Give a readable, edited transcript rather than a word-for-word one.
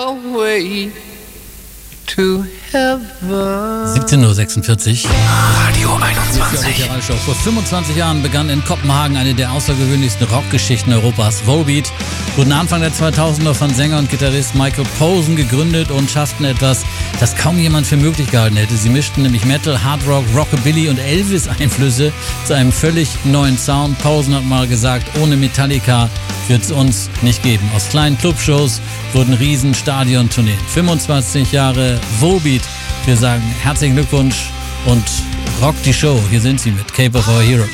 Away to heaven. 17:46 Uhr. Radio 21. Vor 25 Jahren begann in Kopenhagen eine der außergewöhnlichsten Rockgeschichten Europas. Volbeat wurden Anfang der 2000er von Sänger und Gitarrist Michael Posen gegründet und schafften etwas, das kaum jemand für möglich gehalten hätte. Sie mischten nämlich Metal, Hard Rock, Rockabilly und Elvis-Einflüsse zu einem völlig neuen Sound. Posen hat mal gesagt, ohne Metallica wird es uns nicht geben. Aus kleinen Clubshows wurden riesen Stadiontourneen. 25 Jahre Volbeat. Wir sagen herzlichen Glückwunsch und rock die Show. Hier sind sie mit Cape of Our Hero.